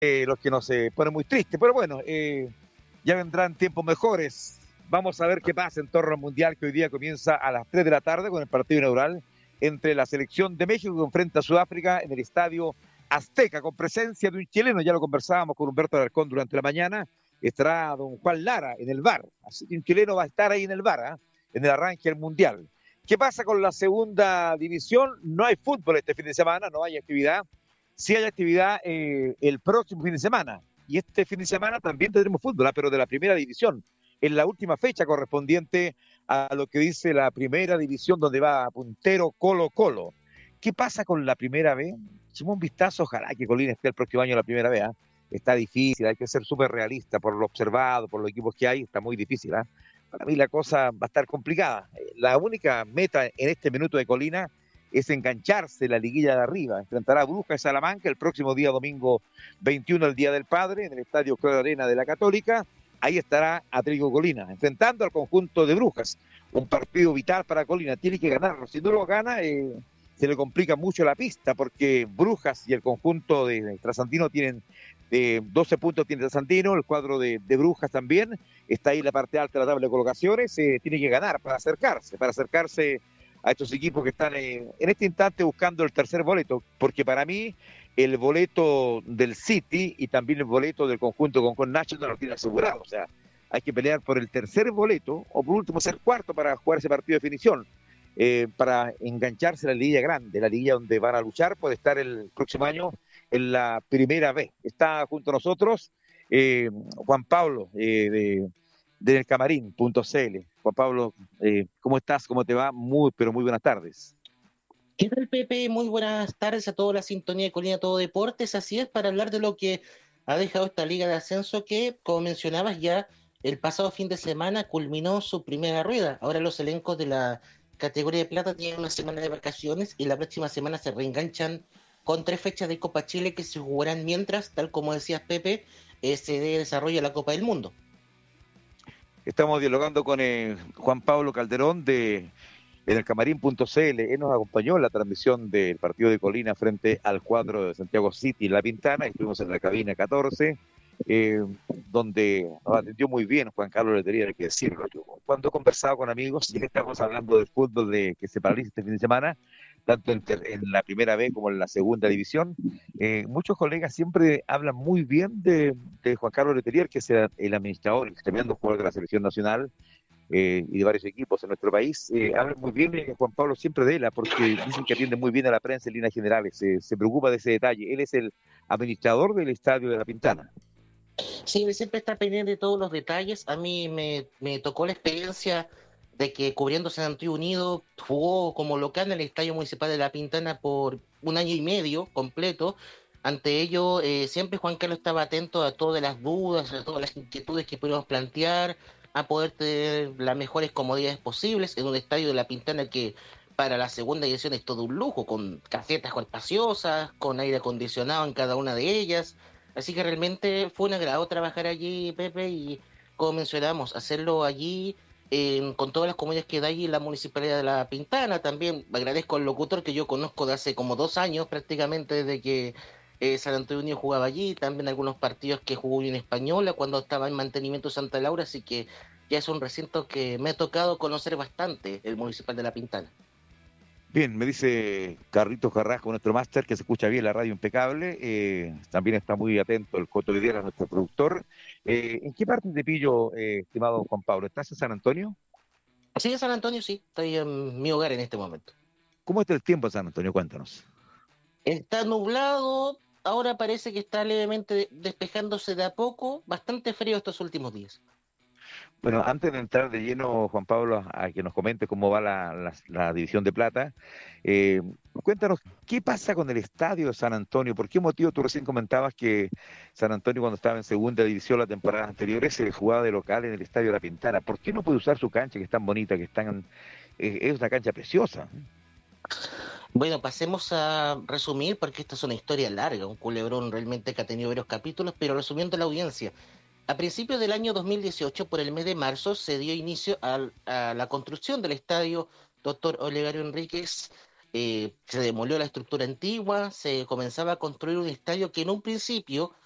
los que nos ponen muy tristes, pero bueno, ya vendrán tiempos mejores. Vamos a ver qué pasa en torno al Mundial que hoy día comienza a las 3 de la tarde con el partido inaugural entre la selección de México que enfrenta a Sudáfrica en el estadio Azteca, con presencia de un chileno, ya lo conversábamos con Humberto Alarcón durante la mañana, estará don Juan Lara en el VAR, así que un chileno va a estar ahí en el VAR, en el arranque del Mundial. ¿Qué pasa con la segunda división? No hay fútbol este fin de semana, no hay actividad. Sí hay actividad el próximo fin de semana. Y este fin de semana también tendremos fútbol, pero de la primera división, en la última fecha correspondiente a lo que dice la primera división, donde va puntero Colo-Colo. ¿Qué pasa con la primera B? Echemos un vistazo, ojalá que Colina esté el próximo año en la primera B. Está difícil, hay que ser súper realista por lo observado, por los equipos que hay, está muy difícil. Para mí la cosa va a estar complicada. La única meta en este minuto de Colina es engancharse en la liguilla de arriba. Enfrentará a Brujas y Salamanca el próximo día domingo 21, el Día del Padre, en el Estadio Club Arena de la Católica. Ahí estará Atlético Colina, enfrentando al conjunto de Brujas. Un partido vital para Colina, tiene que ganarlo. Si no lo gana, se le complica mucho la pista, porque Brujas y el conjunto de Trasandino tienen 12 puntos, tiene Trasandino, el cuadro de Brujas también. Está ahí en la parte alta de la tabla de colocaciones. Tiene que ganar para acercarse a estos equipos que están en este instante buscando el tercer boleto, porque para mí el boleto del City y también el boleto del conjunto con Nacho no lo tiene asegurado. O sea, hay que pelear por el tercer boleto o por último ser cuarto para jugar ese partido de definición, para engancharse a la liguilla grande, la liguilla donde van a luchar por estar el próximo año en la primera B. Está junto a nosotros Juan Pablo de elcamarín.cl. Juan Pablo, ¿cómo estás? ¿Cómo te va? Pero muy buenas tardes. ¿Qué tal, Pepe? Muy buenas tardes a toda la sintonía de Colina Todo Deportes. Así es, para hablar de lo que ha dejado esta liga de ascenso que, como mencionabas ya, el pasado fin de semana culminó su primera rueda. Ahora los elencos de la categoría de plata tienen una semana de vacaciones y la próxima semana se reenganchan con 3 fechas de Copa Chile que se jugarán mientras, tal como decías, Pepe, se desarrolla la Copa del Mundo. Estamos dialogando con Juan Pablo Calderón de en el camarín.cl. Él nos acompañó en la transmisión del partido de Colina frente al cuadro de Santiago City en La Pintana. Estuvimos en la cabina 14, donde nos atendió muy bien Juan Carlos Letelier, hay que decirlo. Cuando he conversado con amigos, y estamos hablando del fútbol que se paraliza este fin de semana, tanto en la primera B como en la segunda división, muchos colegas siempre hablan muy bien de Juan Carlos Letelier, que es el administrador, el tremendo jugador de la selección nacional, y de varios equipos en nuestro país. Hablan muy bien Juan Pablo siempre de él, porque dicen que atiende muy bien a la prensa en líneas generales, se preocupa de ese detalle. Él es el administrador del estadio de La Pintana. Sí, él siempre está pendiente de todos los detalles. A mí me tocó la experiencia de que cubriendo San Antonio Unido jugó como local en el Estadio Municipal de La Pintana por 1 año y medio completo. Ante ello, siempre Juan Carlos estaba atento a todas las dudas, a todas las inquietudes que pudiéramos plantear, a poder tener las mejores comodidades posibles en un estadio de La Pintana que para la segunda edición es todo un lujo, con casetas espaciosas, con aire acondicionado en cada una de ellas. Así que realmente fue un agrado trabajar allí, Pepe, y como mencionamos, hacerlo allí con todas las comunidades que da allí la Municipalidad de La Pintana. También agradezco al locutor que yo conozco de hace como 2 años prácticamente desde que San Antonio Unido jugaba allí, también algunos partidos que jugó en Española cuando estaba en mantenimiento Santa Laura, así que ya es un recinto que me ha tocado conocer bastante, el Municipal de La Pintana. Bien, me dice Carlitos Carrasco, nuestro máster, que se escucha bien la radio impecable. También está muy atento el Coto Videla, nuestro productor. ¿En qué parte te pillo, estimado Juan Pablo? ¿Estás en San Antonio? Sí, en San Antonio sí, estoy en mi hogar en este momento. ¿Cómo está el tiempo en San Antonio? Cuéntanos. Está nublado, ahora parece que está levemente despejándose de a poco, bastante frío estos últimos días. Bueno, antes de entrar de lleno, Juan Pablo, a que nos comente cómo va la división de plata, eh, cuéntanos, ¿qué pasa con el estadio de San Antonio? ¿Por qué motivo tú recién comentabas que San Antonio cuando estaba en segunda división la temporada anterior se jugaba de local en el estadio de La Pintana? ¿Por qué no puede usar su cancha que es tan bonita, es una cancha preciosa? Bueno, pasemos a resumir porque esta es una historia larga, un culebrón realmente que ha tenido varios capítulos, pero resumiendo la audiencia. A principios del año 2018, por el mes de marzo, se dio inicio a la construcción del estadio Dr. Olegario Enríquez. Se demolió la estructura antigua, se comenzaba a construir un estadio que en un principio